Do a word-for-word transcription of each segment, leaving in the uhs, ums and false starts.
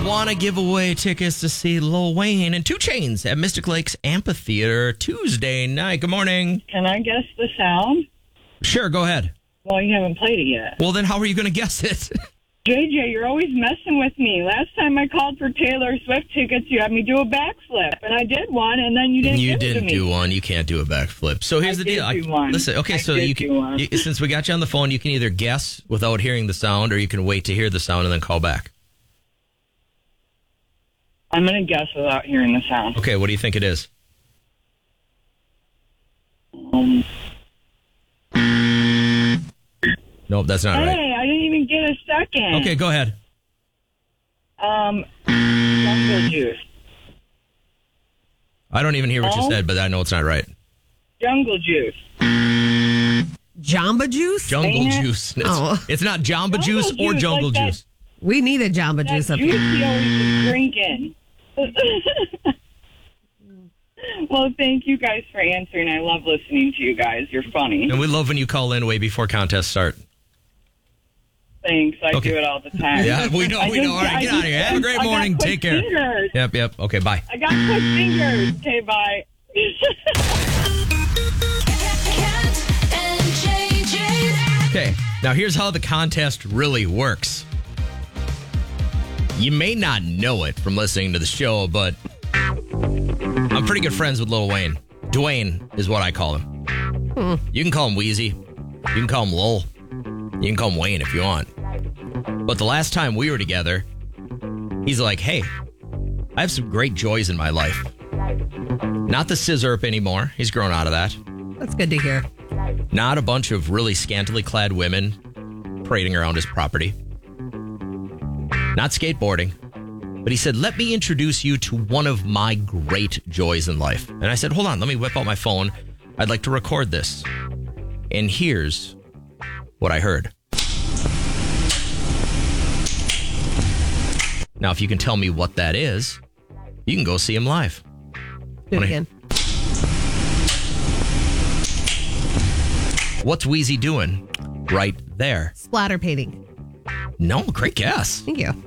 want to give away tickets to see Lil Wayne and two Chainz at Mystic Lakes Amphitheater Tuesday night. Good morning. Can I guess the sound? Sure, go ahead. Well, you haven't played it yet. Well, then how are you going to guess it? J J, you're always messing with me. Last time I called for Taylor Swift tickets, you had me do a backflip, and I did one, and then you didn't You give didn't it to me. do one. You can't do a backflip. So here's I the did deal. I, do one. Listen, okay, I so did you do can one. you, since we got you on the phone, you can either guess without hearing the sound, or you can wait to hear the sound and then call back. I'm going to guess without hearing the sound. Okay, what do you think it is? Um, Nope, that's not hey, right. I didn't even get a second. Okay, go ahead. Um, Jungle Juice. I don't even hear what you Oh? said, but I know it's not right. Jungle Juice. Jamba Juice? Jungle Dang it. juice. It's, Oh. it's not Jamba Jungle juice or juice, jungle like that- juice. We need a Jamba That Juice up juice here. he always was drinking. Well, thank you guys for answering. I love listening to you guys. You're funny. And we love when you call in way before contests start. Thanks. I Okay. do it all the time. Yeah, we know, I we know. just- All right, I get out of here. Have a just- great I got morning. quick Take care. fingers. Yep, yep. Okay, bye. I got quick fingers. Okay, bye. Okay, now here's how the contest really works. You may not know it from listening to the show, but I'm pretty good friends with Lil Wayne. Dwayne is what I call him. Hmm. You can call him Wheezy. You can call him Lil. You can call him Wayne if you want. But the last time we were together, he's like, hey, I have some great joys in my life. Not the scissorp anymore. He's grown out of that. That's good to hear. Not a bunch of really scantily clad women parading around his property. Not skateboarding. But he said, let me introduce you to one of my great joys in life. And I said, hold on, let me whip out my phone. I'd like to record this. And here's what I heard. Now, if you can tell me what that is, you can go see him live. Do it Wanna- again. What's Wheezy doing right there? Splatter painting. No, great guess. Thank you.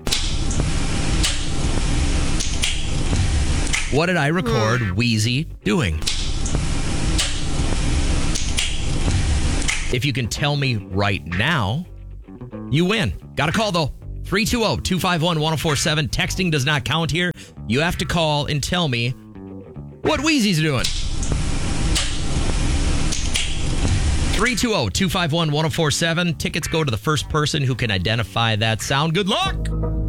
What did I record Wheezy doing? If you can tell me right now, you win. Got a call, though. three two zero, two five one, one zero four seven. Texting does not count here. You have to call and tell me what Wheezy's doing. three two zero, two five one, one zero four seven. Tickets go to the first person who can identify that sound. Good luck!